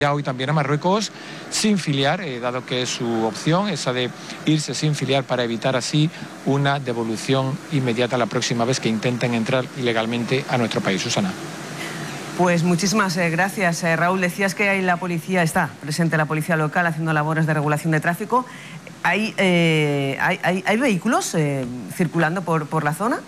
hoy también a Marruecos sin filiar, dado que es su opción, esa de irse sin filiar para evitar así una devolución inmediata la próxima vez que intenten entrar ilegalmente a nuestro país. Susana. Pues muchísimas gracias, Raúl. Decías que ahí la policía está presente, la policía local, haciendo labores de regulación de tráfico. ¿Hay vehículos circulando por la zona?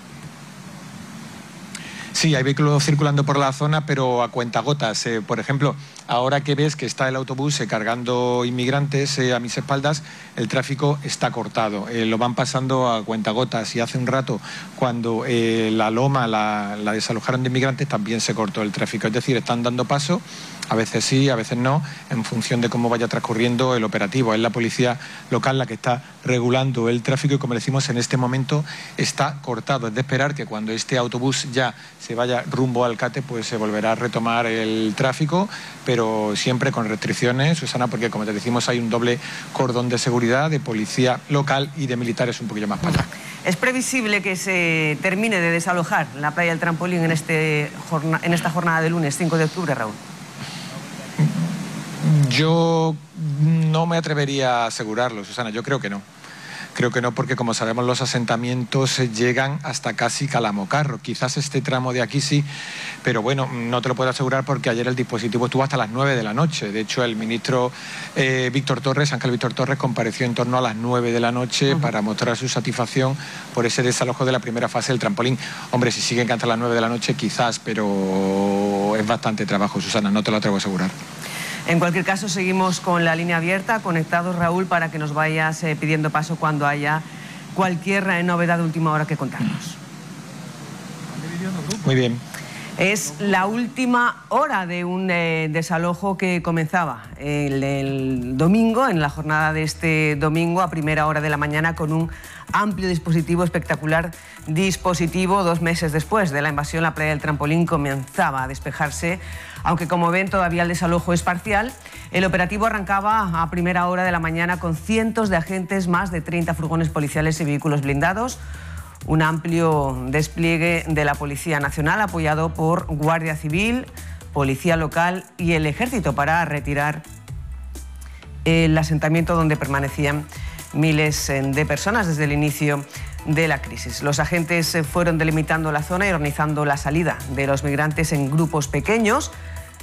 Sí, hay vehículos circulando por la zona, pero a cuentagotas. Por ejemplo, ahora que ves que está el autobús cargando inmigrantes a mis espaldas, el tráfico está cortado. Lo van pasando a cuentagotas y hace un rato, cuando la Loma la desalojaron de inmigrantes, también se cortó el tráfico. Es decir, están dando paso, a veces sí, a veces no, en función de cómo vaya transcurriendo el operativo. Es la policía local la que está regulando el tráfico y, como decimos, en este momento está cortado. Es de esperar que cuando este autobús ya se vaya rumbo al Cate, pues se volverá a retomar el tráfico, pero siempre con restricciones, Susana, porque, como te decimos, hay un doble cordón de seguridad de policía local y de militares un poquillo más para allá. ¿Es previsible que se termine de desalojar la playa del Trampolín en esta jornada de lunes 5 de octubre, Raúl? Yo no me atrevería a asegurarlo, Susana, yo creo que no. Creo que no, porque como sabemos los asentamientos llegan hasta casi Calamocarro. Quizás este tramo de aquí sí, pero bueno, no te lo puedo asegurar porque ayer el dispositivo estuvo hasta las 9 de la noche. De hecho, el ministro Ángel Víctor Torres, compareció en torno a las 9 de la noche para mostrar su satisfacción por ese desalojo de la primera fase del trampolín. Hombre, si siguen hasta las 9 de la noche quizás, pero es bastante trabajo, Susana, no te lo atrevo a asegurar. En cualquier caso, seguimos con la línea abierta, conectados, Raúl, para que nos vayas pidiendo paso cuando haya cualquier novedad de última hora que contarnos. Muy bien. Es la última hora de un desalojo que comenzaba el domingo, en la jornada de este domingo, a primera hora de la mañana, con un amplio dispositivo, espectacular dispositivo. 2 meses después de la invasión, la playa del Trampolín comenzaba a despejarse, aunque, como ven, todavía el desalojo es parcial. El operativo arrancaba a primera hora de la mañana con cientos de agentes, más de 30 furgones policiales y vehículos blindados. Un amplio despliegue de la Policía Nacional, apoyado por Guardia Civil, Policía Local y el Ejército, para retirar el asentamiento donde permanecían miles de personas desde el inicio de la crisis. Los agentes fueron delimitando la zona y organizando la salida de los migrantes en grupos pequeños.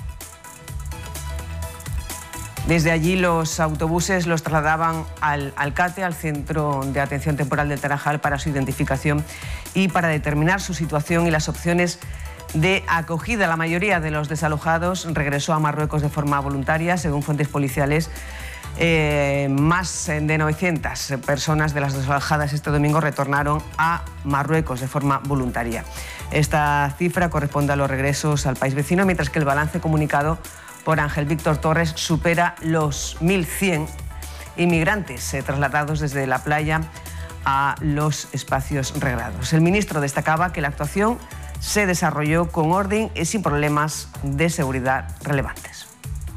Desde allí los autobuses los trasladaban al CATE, al Centro de Atención Temporal del Tarajal, para su identificación y para determinar su situación y las opciones de acogida. La mayoría de los desalojados regresó a Marruecos de forma voluntaria. Según fuentes policiales, más de 900 personas de las desalojadas este domingo retornaron a Marruecos de forma voluntaria. Esta cifra corresponde a los regresos al país vecino, mientras que el balance comunicado por Ángel Víctor Torres supera los 1.100 inmigrantes trasladados desde la playa a los espacios reglados. El ministro destacaba que la actuación se desarrolló con orden y sin problemas de seguridad relevantes.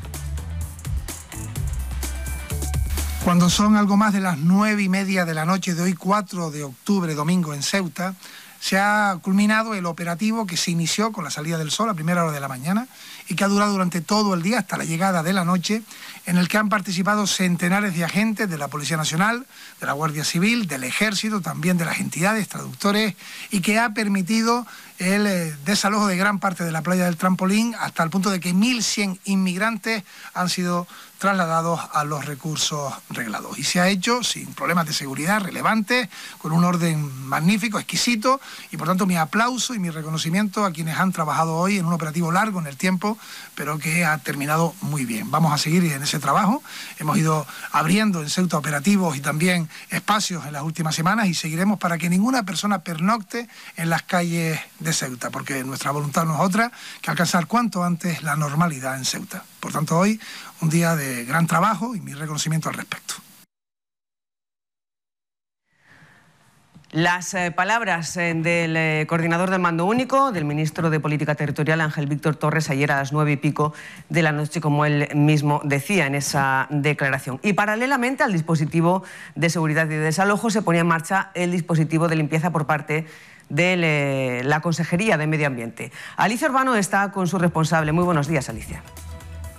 Cuando son algo más de las 9:30 de la noche de hoy, 4 de octubre, domingo, en Ceuta, se ha culminado el operativo que se inició con la salida del sol a primera hora de la mañana y que ha durado durante todo el día hasta la llegada de la noche, en el que han participado centenares de agentes de la Policía Nacional, de la Guardia Civil, del Ejército, también de las entidades, traductores, y que ha permitido el desalojo de gran parte de la playa del Trampolín, hasta el punto de que 1.100 inmigrantes han sido trasladados a los recursos reglados. Y se ha hecho sin problemas de seguridad relevantes, con un orden magnífico, exquisito, y por tanto mi aplauso y mi reconocimiento a quienes han trabajado hoy en un operativo largo en el tiempo, pero que ha terminado muy bien. Vamos a seguir en ese trabajo. Hemos ido abriendo en Ceuta operativos y también espacios en las últimas semanas, y seguiremos para que ninguna persona pernocte en las calles de Ceuta, porque nuestra voluntad no es otra que alcanzar cuanto antes la normalidad en Ceuta. Por tanto, hoy un día de gran trabajo y mi reconocimiento al respecto. Las palabras del coordinador del Mando Único, del ministro de Política Territorial, Ángel Víctor Torres, ayer a las 9:15 de la noche, como él mismo decía en esa declaración. Y paralelamente al dispositivo de seguridad y de desalojo, se ponía en marcha el dispositivo de limpieza por parte de la Consejería de Medio Ambiente. Alicia Urbano está con su responsable. Muy buenos días, Alicia.